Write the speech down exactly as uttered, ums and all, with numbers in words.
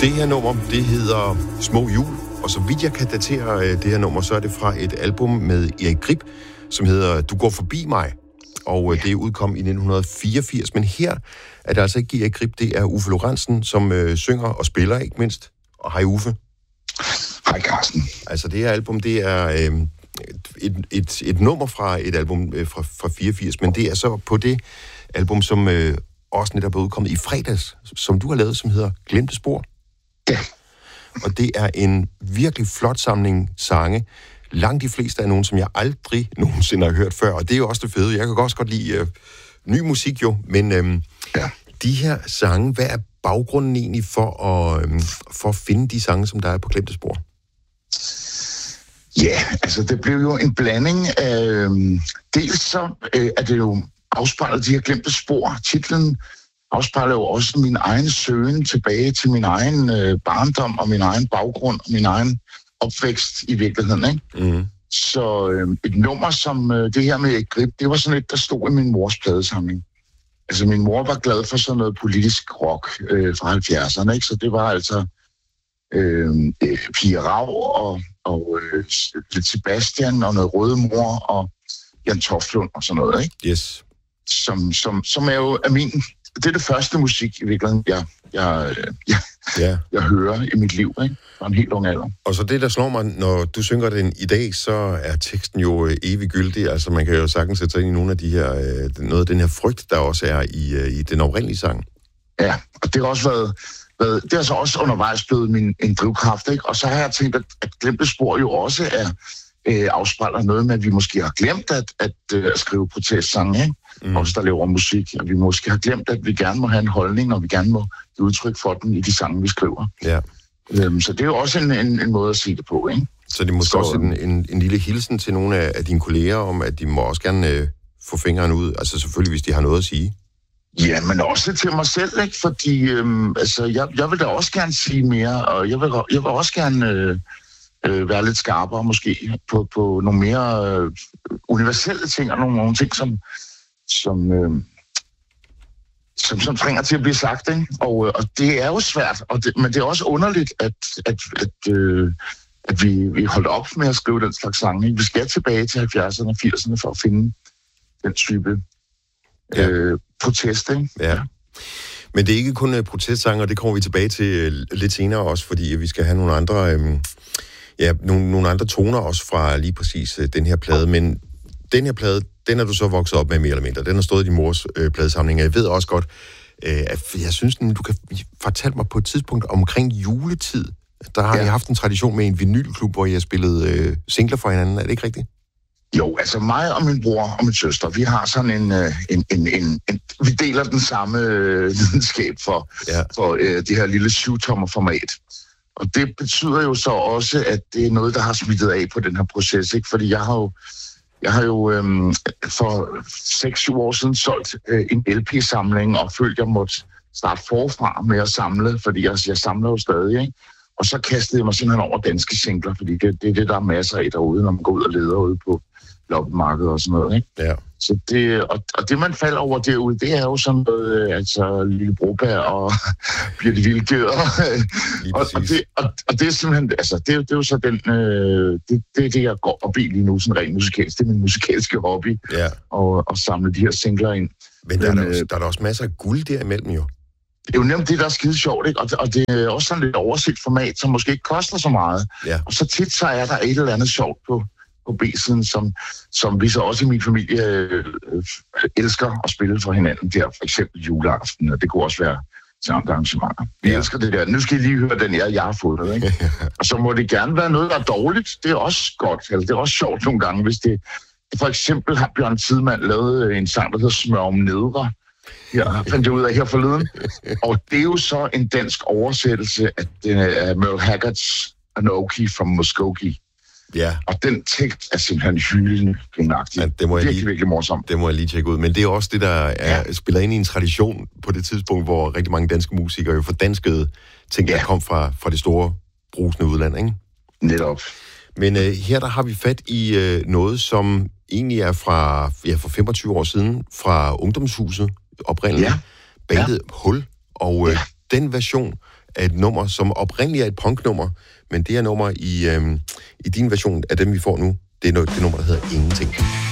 Det her nummer, det hedder Små Jul, og så vidt jeg kan datere det her nummer, så er det fra et album med Erik Grip, som hedder Du går forbi mig, og det udkom i nitten fireogfirs. Men her er det altså ikke Erik Grip, det er Uffe Lorentzen, som øh, synger og spiller, ikke mindst. Og hej Uffe. Hej Carsten. Altså det her album, det er øh, et, et, et nummer fra et album øh, fra, fra fireogfirs, men det er så på det album, som øh, også netop er udkommet i fredags, som du har lavet, som hedder Glemte Spor. Ja. Og det er en virkelig flot samling sange. Langt de fleste er nogen, som jeg aldrig nogensinde har hørt før, og det er jo også det fede. Jeg kan også godt lide øh, ny musik jo, men øh, ja. de her sange, hvad er baggrunden egentlig for at, øh, for at finde de sange, som der er på Glemte Spor? Ja, altså det blev jo en blanding af... Øh, dels så øh, er det jo afspejlet de her glemte spor. Titlen afspejler jo også min egen søgen tilbage til min egen øh, barndom og min egen baggrund og min egen opvækst i virkeligheden, ikke? Mm. Så øh, et nummer som øh, det her med et grip, det var sådan et, der stod i min mors pladesamling. Altså min mor var glad for sådan noget politisk rock øh, fra halvfjerdserne, ikke? Så det var altså øh, Pia Rav og, og øh, lidt Sebastian og noget Røde Mor og Jan Toftlund og sådan noget, ikke? Yes. Som, som, som er jo er min... Det er det første musik i virkeligheden, jeg, jeg, jeg, ja. jeg hører i mit liv, ikke? Fra en helt ung alder. Og så det, der slår mig, når du synger den i dag, så er teksten jo evig gyldig. Altså man kan jo sagtens sætte sig ind i nogle af de her, noget af den her frygt, der også er i, i den oprindelige sang. Ja, og det har også været, været det har så også undervejs blevet min en drivkraft, ikke? Og så har jeg tænkt, at, at Glemte Spor jo også er øh, afspejler noget med, at vi måske har glemt at, at, at, at skrive protestsange, ikke? Mm. Også der laver musik, og vi måske har glemt, at vi gerne må have en holdning, og vi gerne må give udtryk for den i de sange, vi skriver. Ja. Øhm, så det er jo også en, en, en måde at sige det på, ikke? Så det er måske så, også en, en, en lille hilsen til nogle af, af dine kolleger, om at de må også gerne øh, få fingeren ud, altså selvfølgelig, hvis de har noget at sige. Ja, men også til mig selv, ikke? Fordi øhm, altså, jeg, jeg vil da også gerne sige mere, og jeg vil, jeg vil også gerne øh, øh, være lidt skarpere måske på, på nogle mere øh, universelle ting, og nogle, nogle ting, som Som, øh, som, som trænger til at blive sagt, ikke? Og, øh, og det er jo svært, og det, men det er også underligt, at, at, at, øh, at vi, vi holdt op med at skrive den slags sange, ikke? Vi skal tilbage til halvfjerdserne og firserne for at finde den type ja. øh, protest, ikke? Ja. Men det er ikke kun uh, protestsange, og det kommer vi tilbage til uh, lidt senere også, fordi vi skal have nogle andre, øh, ja, nogle, nogle andre toner også fra lige præcis uh, den her plade, men den her plade, den er du så vokset op med mere eller mindre. Den har stået i din mors øh, pladesamling. Jeg ved også godt, øh, at jeg synes, du kan fortælle mig på et tidspunkt omkring juletid. Der har ja. I haft en tradition med en vinylklub, hvor I har spillet øh, singler for hinanden. Er det ikke rigtigt? Jo, altså mig og min bror og min søster, vi har sådan en... en, en, en, en vi deler den samme øh, lidenskab for, ja. for øh, det her lille syvtommer format. Og det betyder jo så også, at det er noget, der har smittet af på den her proces, ikke? Fordi jeg har jo Jeg har jo øhm, for seks syv år siden solgt øh, en L P-samling, og følte, jeg måtte starte forfra med at samle, fordi jeg, jeg samler jo stadig, ikke? Og så kastede jeg mig simpelthen over danske singler, fordi det, det er det, der er masser af derude, når man går ud og leder ude på loppemarkedet og sådan noget, ikke? Ja. Så det, og, og det, man falder over derude, det er jo sådan noget, altså Lille Broberg og Birte Vildgør. og, og, det, og, og det er simpelthen, altså det, det er jo så den, øh, det, det er det, jeg går op i lige nu, sådan rent musikalsk. Det er min musikalske hobby, ja. og, og samle de her singler ind. Men der, Men, er, der, øh, der er der også masser af guld derimellem jo. Det er jo nemt det, der er skide sjovt, ikke? Og, og det er også sådan lidt overset format, som måske ikke koster så meget. Ja. Og så tit så er der et eller andet sjovt på, på B-siden, som, som vi så også i min familie øh, elsker at spille for hinanden der, for eksempel juleaften, og det kunne også være til andre arrangementer. Vi ja. elsker det der. Nu skal I lige høre den, jeg, jeg har fået, ikke? Og så må det gerne være noget, der er dårligt. Det er også godt, eller det er også sjovt nogle gange, hvis det... For eksempel har Bjørn Tidemand lavet en sang, der hedder Smør om nedre. Ja, fandt jeg ud af her forleden. Og det er jo så en dansk oversættelse af, af Merle Haggards Anoki from Muskogee. Ja. Og den tekst er simpelthen hyldende grinagtig. Ja, det må jeg virkelig, lige, virkelig morsomt. Det må jeg lige tjekke ud. Men det er også det, der er, ja. spiller ind i en tradition på det tidspunkt, hvor rigtig mange danske musikere jo fordanskede ting, ja. der kom fra, fra det store brusende udland, ikke? Netop. Men øh, her der har vi fat i øh, noget, som egentlig er fra, ja, for femogtyve år siden, fra Ungdomshuset oprindeligt. Ja. Bandet ja. Hul. Og øh, ja. den version af et nummer, som oprindeligt er et punknummer, men det her nummer i, øhm, i din version af dem, vi får nu, det er no- det nummer, der hedder Ingenting.